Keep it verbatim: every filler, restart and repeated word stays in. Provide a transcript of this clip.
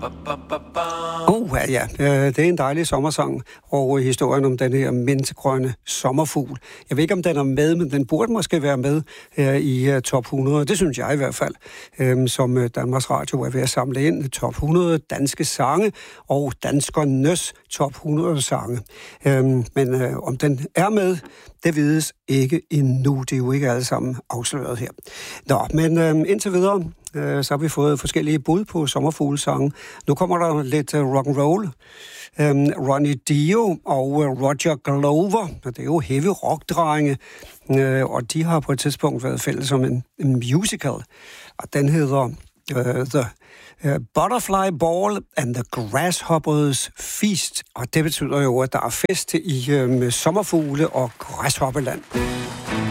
Oh, ja, ja. Det er en dejlig sommersang over historien om den her mintgrønne sommerfugl. Jeg ved ikke, om den er med, men den burde måske være med her i uh, top hundrede. Det synes jeg i hvert fald, um, som uh, Danmarks Radio er ved at samle ind. top hundrede danske sange og danskernes top hundrede sange. Um, men uh, om den er med, det vides ikke endnu. Det er jo ikke alle sammen afsløret her. Nå, men um, indtil videre, så har vi fået forskellige bud på sommerfuglesange. Nu kommer der lidt rock and roll. Um, Ronnie Dio og Roger Glover, det er jo heavy rock-drenge, uh, og de har på et tidspunkt været fælles som en, en musical, og den hedder uh, The uh, Butterfly Ball and the Grasshoppers Feast, og det betyder jo, at der er fest i uh, sommerfugle og græshoppeland.